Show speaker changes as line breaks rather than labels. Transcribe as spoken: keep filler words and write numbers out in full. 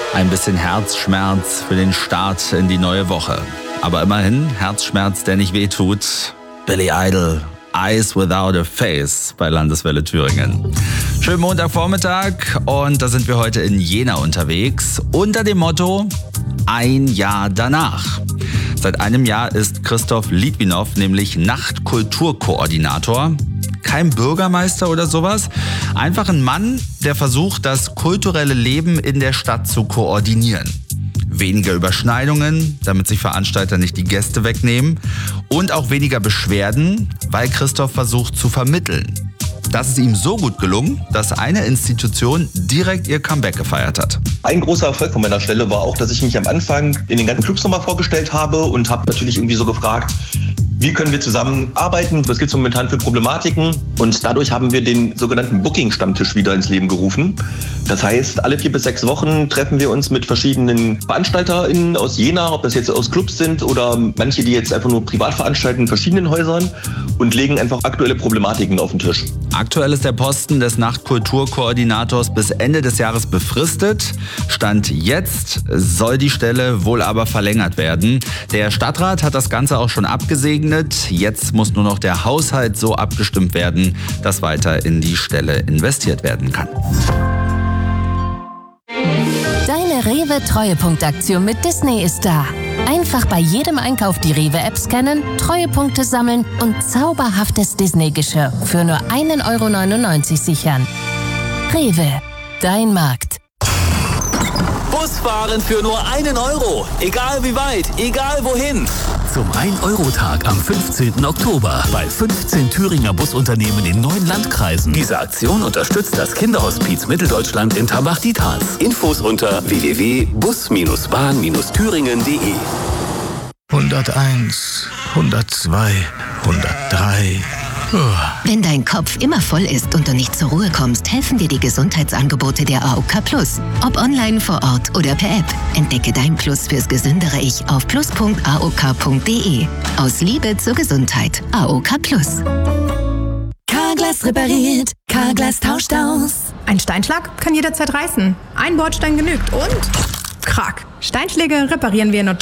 Ein bisschen Herzschmerz für den Start in die neue Woche. Aber immerhin Herzschmerz, der nicht wehtut. Billy Idol, Eyes Without a Face bei Landeswelle Thüringen. Schönen Montagvormittag und da sind wir heute in Jena unterwegs unter dem Motto Ein Jahr danach. Seit einem Jahr ist Christoph Litwinow nämlich Nachtkulturkoordinator. Kein Bürgermeister oder sowas, einfach ein Mann, der versucht, das kulturelle Leben in der Stadt zu koordinieren. Weniger Überschneidungen, damit sich Veranstalter nicht die Gäste wegnehmen und auch weniger Beschwerden, weil Christoph versucht zu vermitteln. Das ist ihm so gut gelungen, dass eine Institution direkt ihr Comeback gefeiert hat.
Ein großer Erfolg von meiner Stelle war auch, dass ich mich am Anfang in den ganzen Clubs nochmal vorgestellt habe und habe natürlich irgendwie so gefragt, wie können wir zusammen arbeiten, was gibt es momentan für Problematiken, und dadurch haben wir den sogenannten Booking-Stammtisch wieder ins Leben gerufen. Das heißt, alle vier bis sechs Wochen treffen wir uns mit verschiedenen VeranstalterInnen aus Jena, ob das jetzt aus Clubs sind oder manche, die jetzt einfach nur privat veranstalten in verschiedenen Häusern, und legen einfach aktuelle Problematiken auf den Tisch.
Aktuell ist der Posten des Nachtkulturkoordinators bis Ende des Jahres befristet. Stand jetzt soll die Stelle wohl aber verlängert werden. Der Stadtrat hat das Ganze auch schon abgesegnet. Jetzt muss nur noch der Haushalt so abgestimmt werden, dass weiter in die Stelle investiert werden kann.
Deine Rewe-Treuepunktaktion mit Disney ist da. Einfach bei jedem Einkauf die Rewe-App scannen, Treuepunkte sammeln und zauberhaftes Disney-Geschirr für nur ein Euro neunundneunzig sichern. Rewe, dein Markt.
Busfahren für nur einen Euro. Egal wie weit, egal wohin. Zum ein-Euro-Tag am fünfzehnten Oktober bei fünfzehn Thüringer Busunternehmen in neun Landkreisen. Diese Aktion unterstützt das Kinderhospiz Mitteldeutschland in Tambach-Dietharz. Infos unter w w w punkt bus bahn thüringen punkt d e.
hunderteins, hundertzwei, hundertdrei.
Wenn dein Kopf immer voll ist und du nicht zur Ruhe kommst, helfen dir die Gesundheitsangebote der A O K Plus. Ob online, vor Ort oder per App. Entdecke dein Plus fürs gesündere Ich auf plus punkt a o k punkt d e. Aus Liebe zur Gesundheit. A O K Plus.
Carglass repariert, Carglass tauscht aus.
Ein Steinschlag kann jederzeit reißen. Ein Bordstein genügt und krach. Steinschläge reparieren wir in nur